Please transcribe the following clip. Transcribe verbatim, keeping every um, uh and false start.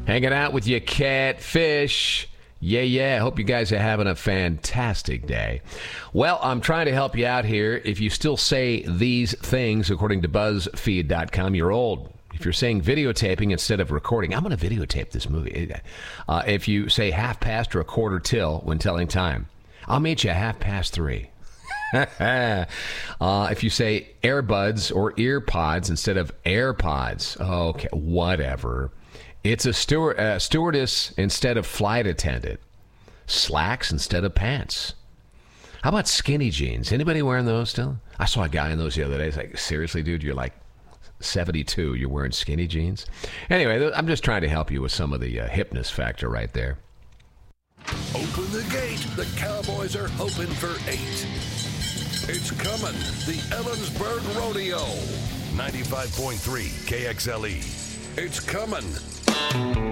Hanging out with you, Catfish. Yeah, yeah. Hope you guys are having a fantastic day. Well, I'm trying to help you out here. If you still say these things, according to BuzzFeed dot com, you're old. If you're saying videotaping instead of recording, I'm going to videotape this movie. Uh, if you say half past or a quarter till when telling time, I'll meet you half past three. uh, if you say earbuds or ear pods instead of AirPods, okay, whatever. It's a steward, uh, stewardess instead of flight attendant. Slacks instead of pants. How about skinny jeans? Anybody wearing those still? I saw a guy in those the other day. It's like, seriously, dude, you're like seventy-two. You're wearing skinny jeans? Anyway, I'm just trying to help you with some of the uh, hipness factor right there. Open the gate. The Cowboys are hoping for eight. It's coming. The Ellensburg Rodeo. ninety-five point three K X L E. It's coming.